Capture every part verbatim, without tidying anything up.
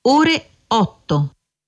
ore otto.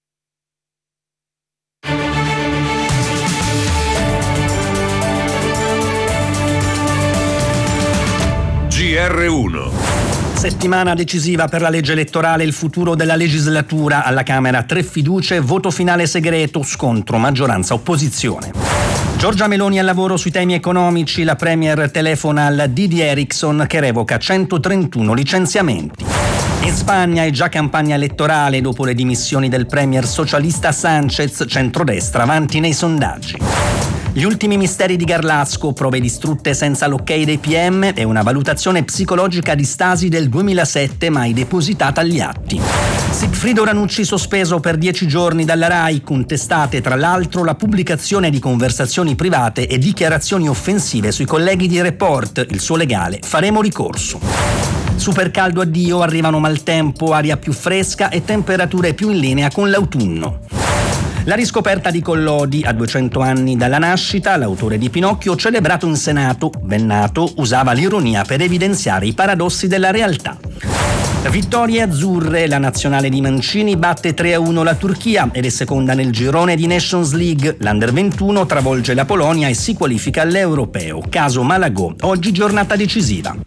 G R uno. Settimana decisiva per la legge elettorale, il futuro della legislatura. Alla Camera tre fiducie, voto finale segreto, scontro maggioranza-opposizione. Giorgia Meloni al lavoro sui temi economici, la Premier telefona al D D Ericsson che revoca centotrentuno licenziamenti. In Spagna è già campagna elettorale dopo le dimissioni del Premier socialista Sánchez, centrodestra avanti nei sondaggi. Gli ultimi misteri di Garlasco, prove distrutte senza l'ok dei P M e una valutazione psicologica di Stasi del duemilasette mai depositata agli atti. Sigfrido Ranucci sospeso per dieci giorni dalla RAI, contestate tra l'altro la pubblicazione di conversazioni private e dichiarazioni offensive sui colleghi di Report. Il suo legale: faremo ricorso. Super caldo addio, arrivano maltempo, aria più fresca e temperature più in linea con l'autunno. La riscoperta di Collodi, a duecento anni dalla nascita, l'autore di Pinocchio, celebrato in Senato, Bennato usava l'ironia per evidenziare i paradossi della realtà. Vittorie azzurre, la nazionale di Mancini batte tre a uno la Turchia ed è seconda nel girone di Nations League. L'Under ventuno travolge la Polonia e si qualifica all'Europeo. Caso Malagò, oggi giornata decisiva.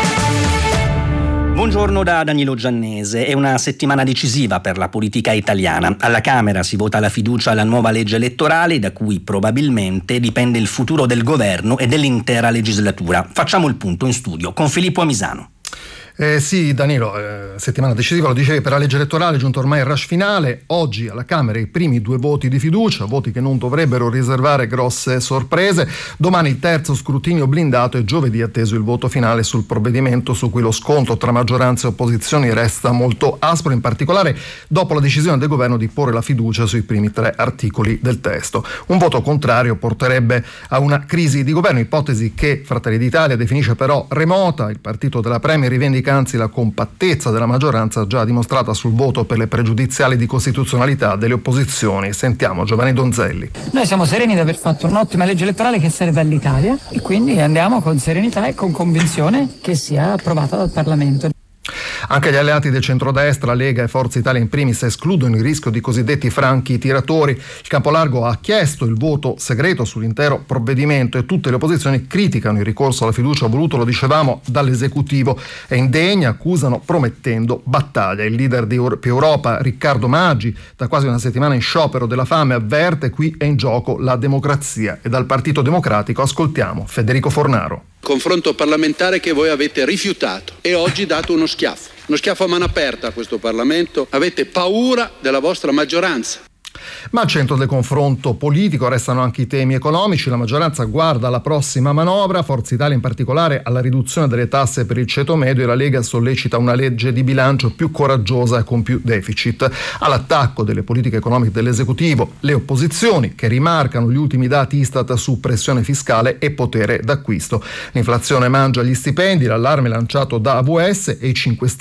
Buongiorno da Danilo Giannese. È una settimana decisiva per la politica italiana. Alla Camera si vota la fiducia alla nuova legge elettorale, da cui probabilmente dipende il futuro del governo e dell'intera legislatura. Facciamo il punto in studio con Filippo Amisano. Eh sì, Danilo, eh, settimana decisiva, lo dicevi, per la legge elettorale, giunto ormai il rush finale. Oggi alla Camera i primi due voti di fiducia, voti che non dovrebbero riservare grosse sorprese. Domani il terzo scrutinio blindato e giovedì atteso il voto finale sul provvedimento, su cui lo scontro tra maggioranza e opposizioni resta molto aspro, in particolare dopo la decisione del governo di porre la fiducia sui primi tre articoli del testo. Un voto contrario porterebbe a una crisi di governo, ipotesi che Fratelli d'Italia definisce però remota. Il partito della Premier rivendica anzi la compattezza della maggioranza già dimostrata sul voto per le pregiudiziali di costituzionalità delle opposizioni. Sentiamo Giovanni Donzelli. Noi siamo sereni di aver fatto un'ottima legge elettorale che serve all'Italia e quindi andiamo con serenità e con convinzione che sia approvata dal Parlamento. Anche gli alleati del centrodestra, Lega e Forza Italia in primis, escludono il rischio di cosiddetti franchi tiratori. Il Campolargo ha chiesto il voto segreto sull'intero provvedimento e tutte le opposizioni criticano il ricorso alla fiducia voluto, lo dicevamo, dall'esecutivo. È indegna, accusano, promettendo battaglia. Il leader di Più Europa, Riccardo Maggi, da quasi una settimana in sciopero della fame, avverte: qui è in gioco la democrazia. E dal Partito Democratico ascoltiamo Federico Fornaro. Confronto parlamentare che voi avete rifiutato e oggi dato uno schiaffo, uno schiaffo a mano aperta a questo Parlamento. Avete paura della vostra maggioranza. Ma al centro del confronto politico restano anche i temi economici. La maggioranza guarda alla prossima manovra, Forza Italia in particolare alla riduzione delle tasse per il ceto medio, e la Lega sollecita una legge di bilancio più coraggiosa e con più deficit. All'attacco delle politiche economiche dell'esecutivo le opposizioni, che rimarcano gli ultimi dati Istat su pressione fiscale e potere d'acquisto. L'inflazione mangia gli stipendi, l'allarme lanciato da A V S e i cinque Stelle